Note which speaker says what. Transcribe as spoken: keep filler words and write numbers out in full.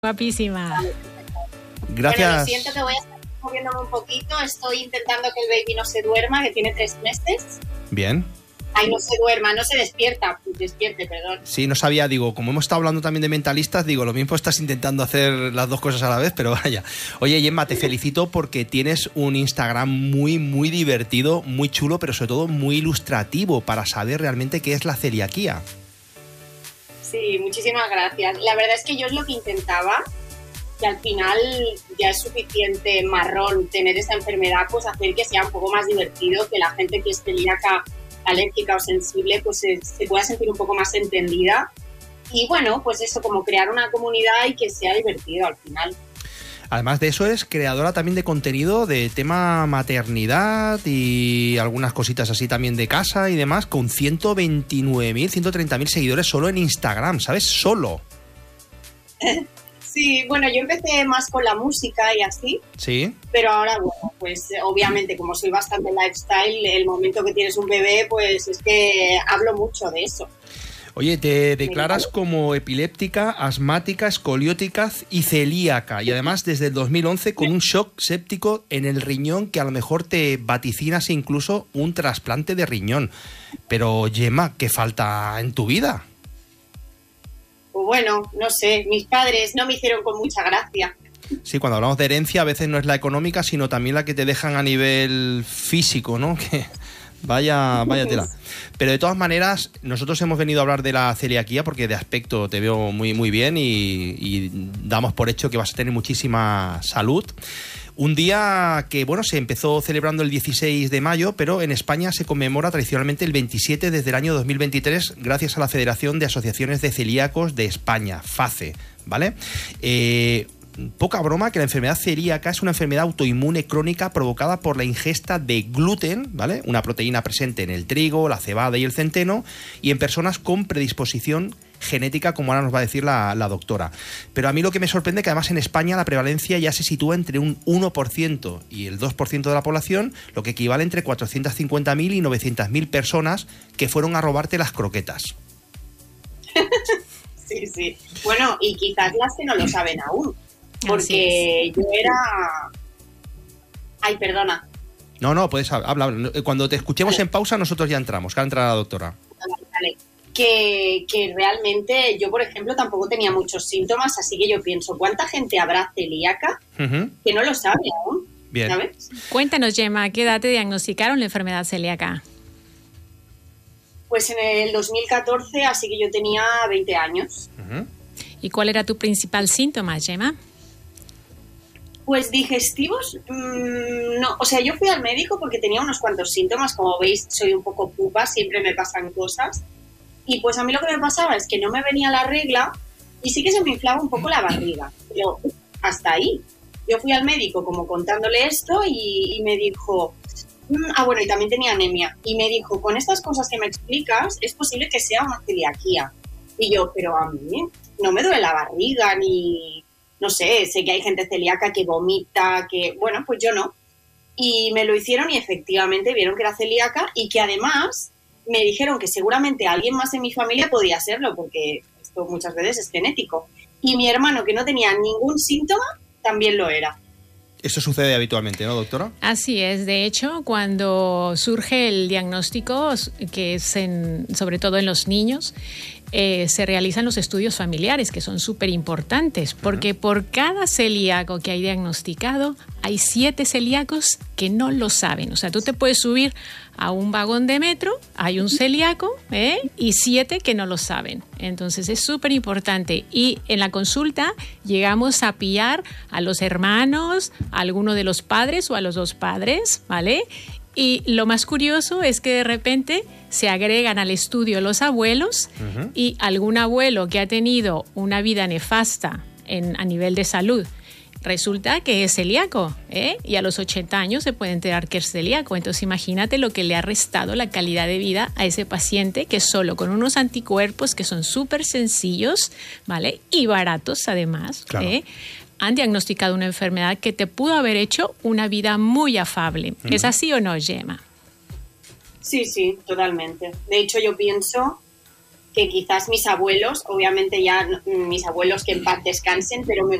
Speaker 1: Guapísima.
Speaker 2: Gracias.
Speaker 3: Bueno, lo siento que voy a estar moviéndome un poquito. Estoy intentando que el baby no se duerma, que tiene tres meses.
Speaker 2: Bien.
Speaker 3: Ay, no se duerma, no se despierta. Despierte, perdón.
Speaker 2: Sí, no sabía, digo, como hemos estado hablando también de mentalistas, digo, lo mismo estás intentando hacer las dos cosas a la vez, pero vaya. Oye, Gemma, te felicito porque tienes un Instagram muy, muy divertido, muy chulo, pero sobre todo muy ilustrativo para saber realmente qué es la celiaquía.
Speaker 3: Sí, muchísimas gracias. La verdad es que yo es lo que intentaba, que al final ya es suficiente marrón tener esa enfermedad, pues hacer que sea un poco más divertido, que la gente que es celíaca, alérgica o sensible, pues se, se pueda sentir un poco más entendida. Y bueno, pues eso, como crear una comunidad y que sea divertido al final.
Speaker 2: Además de eso, eres creadora también de contenido de tema maternidad y algunas cositas así también de casa y demás, con ciento veintinueve mil, ciento treinta mil seguidores solo en Instagram, ¿sabes? Solo.
Speaker 3: Sí, bueno, yo empecé más con la música y así.
Speaker 2: Sí.
Speaker 3: Pero ahora, bueno, pues obviamente como soy bastante lifestyle, el momento que tienes un bebé, pues es que hablo mucho de eso.
Speaker 2: Oye, te declaras como epiléptica, asmática, escoliótica y celíaca. Y además desde el dos mil once con un shock séptico en el riñón que a lo mejor te vaticinas incluso un trasplante de riñón. Pero, Gemma, ¿qué falta en tu vida?
Speaker 3: Pues bueno, no sé, mis padres no me hicieron con mucha gracia.
Speaker 2: Sí, cuando hablamos de herencia a veces no es la económica, sino también la que te dejan a nivel físico, ¿no? Que vaya, vaya tela. Pero de todas maneras, nosotros hemos venido a hablar de la celiaquía porque de aspecto te veo muy, muy bien y, y damos por hecho que vas a tener muchísima salud. Un día que, bueno, se empezó celebrando el dieciséis de mayo, pero en España se conmemora tradicionalmente el veintisiete desde el año dos mil veintitrés gracias a la Federación de Asociaciones de Celíacos de España, FACE, ¿vale? Eh... Poca broma que la enfermedad celíaca es una enfermedad autoinmune crónica provocada por la ingesta de gluten, ¿vale? Una proteína presente en el trigo, la cebada y el centeno, y en personas con predisposición genética, como ahora nos va a decir la, la doctora. Pero a mí lo que me sorprende es que además en España la prevalencia ya se sitúa entre un uno por ciento y el dos por ciento de la población, lo que equivale entre cuatrocientas cincuenta mil y novecientas mil personas que fueron a robarte las croquetas.
Speaker 3: Sí, sí. Bueno, y quizás las que no lo saben aún. Porque yo era... Ay, perdona.
Speaker 2: No, no, puedes hablar. Cuando te escuchemos vale. En pausa, nosotros ya entramos, que ha entrado la doctora.
Speaker 3: Vale, vale. Que, que realmente yo, por ejemplo, tampoco tenía muchos síntomas, así que yo pienso, ¿cuánta gente habrá celíaca uh-huh. que no lo sabe aún?
Speaker 2: Bien.
Speaker 3: ¿Sabes?
Speaker 1: Cuéntanos, Gemma, ¿a qué edad te diagnosticaron la enfermedad celíaca?
Speaker 3: Pues en el dos mil catorce, así que yo tenía veinte años.
Speaker 1: Uh-huh. ¿Y cuál era tu principal síntoma, Gemma?
Speaker 3: Pues digestivos, mmm, no, o sea, yo fui al médico porque tenía unos cuantos síntomas, como veis soy un poco pupa, siempre me pasan cosas, y pues a mí lo que me pasaba es que no me venía la regla y sí que se me inflaba un poco la barriga, pero hasta ahí. Yo fui al médico como contándole esto y, y me dijo, mmm, ah bueno, y también tenía anemia, y me dijo, con estas cosas que me explicas es posible que sea una celiaquía. Y yo, pero a mí no me duele la barriga ni... No sé, sé que hay gente celíaca que vomita, que... Bueno, pues yo no. Y me lo hicieron y efectivamente vieron que era celíaca y que además me dijeron que seguramente alguien más en mi familia podía serlo, porque esto muchas veces es genético. Y mi hermano, que no tenía ningún síntoma, también lo era.
Speaker 2: Eso sucede habitualmente, ¿no, doctora?
Speaker 1: Así es. De hecho, cuando surge el diagnóstico, que es en, sobre todo en los niños, eh, se realizan los estudios familiares, que son súper importantes, porque uh-huh. por cada celíaco que hay diagnosticado, hay siete celíacos que no lo saben. O sea, tú te puedes subir a un vagón de metro, hay un celíaco ¿eh? y siete que no lo saben. Entonces es súper importante. Y en la consulta llegamos a pillar a los hermanos, a alguno de los padres o a los dos padres, ¿vale? Y lo más curioso es que de repente se agregan al estudio los abuelos uh-huh. y algún abuelo que ha tenido una vida nefasta en, a nivel de salud resulta que es celíaco, ¿eh? Y a los ochenta años se puede enterar que es celíaco. Entonces imagínate lo que le ha restado la calidad de vida a ese paciente que solo con unos anticuerpos que son súper sencillos, ¿vale? Y baratos además,
Speaker 2: claro. ¿eh?
Speaker 1: Han diagnosticado una enfermedad que te pudo haber hecho una vida muy afable. Mm. ¿Es así o no, Gemma?
Speaker 3: Sí, sí, totalmente. De hecho, yo pienso que quizás mis abuelos, obviamente ya mis abuelos que en paz descansen, pero me